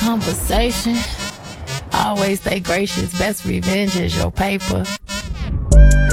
conversation. Always stay gracious. Best revenge is your paper.